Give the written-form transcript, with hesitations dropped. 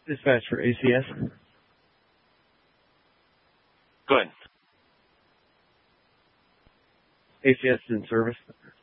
Dispatch for ACS. Go ahead. ACS is in service.